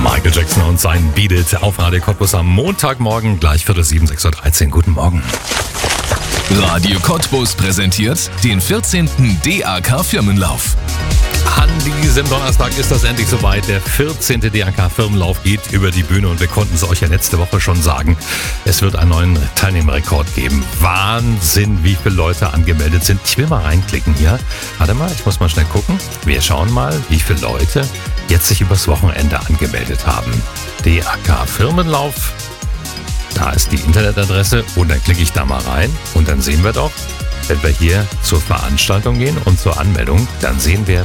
Michael Jackson und sein Beat It auf Radio Cottbus am Montagmorgen, gleich 6:45, 6:13 Uhr. Guten Morgen. Radio Cottbus präsentiert den 14. DAK Firmenlauf. An diesem Donnerstag ist das endlich soweit. Der 14. DAK-Firmenlauf geht über die Bühne und wir konnten es euch ja letzte Woche schon sagen. Es wird einen neuen Teilnehmerrekord geben. Wahnsinn, wie viele Leute angemeldet sind. Ich will mal reinklicken hier. Warte mal, ich muss mal schnell gucken. Wir schauen mal, wie viele Leute jetzt sich übers Wochenende angemeldet haben. DAK-Firmenlauf. Da ist die Internetadresse und dann klicke ich da mal rein und dann sehen wir doch, wenn wir hier zur Veranstaltung gehen und zur Anmeldung, dann sehen wir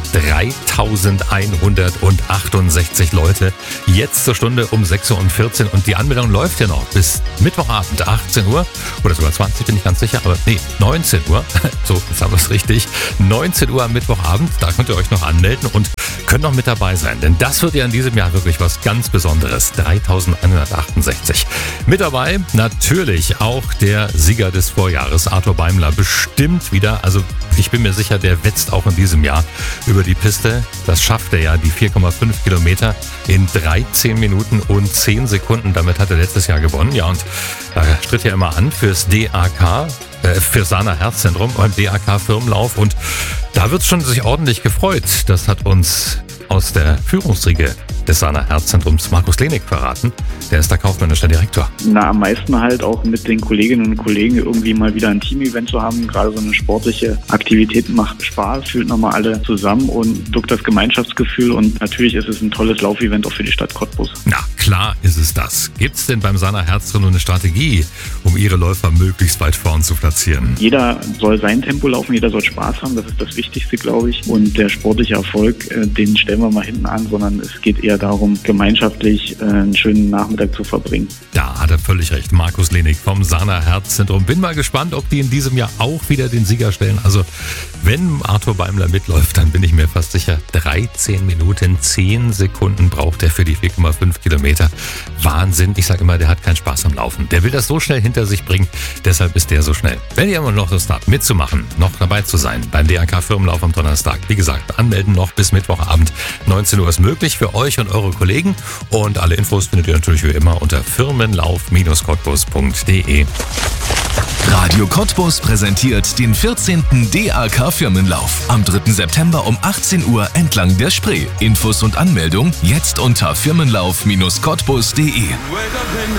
3.168 Leute jetzt zur Stunde um 6:14 Uhr und die Anmeldung läuft ja noch bis Mittwochabend 18 Uhr oder sogar 20, bin ich ganz sicher, aber nee, 19 Uhr, so, jetzt haben wir es richtig, 19 Uhr am Mittwochabend, da könnt ihr euch noch anmelden und könnt noch mit dabei sein, denn das wird ja in diesem Jahr wirklich was ganz Besonderes, 3.168. Mit dabei natürlich auch der Sieger des Vorjahres, Arthur Beimler, bestimmt wieder, also ich bin mir sicher, der wetzt auch in diesem Jahr über die Piste. Das schafft er ja, die 4,5 Kilometer in 13 Minuten und 10 Sekunden. Damit hat er letztes Jahr gewonnen. Ja, und da stritt er immer an fürs DAK, für Sana Herzzentrum beim DAK-Firmenlauf. Und da wird schon sich ordentlich gefreut. Das hat uns aus der Führungsriege des Sana Herzzentrums Markus Lenig verraten. Der ist der kaufmännische Direktor. Am meisten halt auch mit den Kolleginnen und Kollegen irgendwie mal wieder ein Team-Event zu haben. Gerade so eine sportliche Aktivität macht Spaß, fühlt nochmal alle zusammen und drückt das Gemeinschaftsgefühl. Und natürlich ist es ein tolles Laufevent auch für die Stadt Cottbus. Na, klar ist es das. Gibt es denn beim Sana Herzzentrum eine Strategie, um ihre Läufer möglichst weit vorn zu platzieren? Jeder soll sein Tempo laufen, jeder soll Spaß haben. Das ist das Wichtigste, glaube ich. Und der sportliche Erfolg, den stellen wir mal hinten an, sondern es geht eher darum, gemeinschaftlich einen schönen Nachmittag zu verbringen. Da hat er völlig recht, Markus Lenig vom Sana Herzzentrum. Bin mal gespannt, ob die in diesem Jahr auch wieder den Sieger stellen. Also wenn Arthur Beimler mitläuft, dann bin ich mir fast sicher, 13 Minuten, 10 Sekunden braucht er für die 4,5 Kilometer. Wahnsinn, ich sage immer, der hat keinen Spaß am Laufen. Der will das so schnell hinter sich bringen, deshalb ist der so schnell. Wenn ihr immer noch Lust habt, mitzumachen, noch dabei zu sein beim DAK-Firmenlauf am Donnerstag, wie gesagt, anmelden noch bis Mittwochabend 19 Uhr ist möglich für euch und eure Kollegen. Und alle Infos findet ihr natürlich wie immer unter firmenlauf-cottbus.de. Radio Cottbus präsentiert den 14. DAK Firmenlauf am 3. September um 18 Uhr entlang der Spree. Infos und Anmeldung jetzt unter firmenlauf-cottbus.de.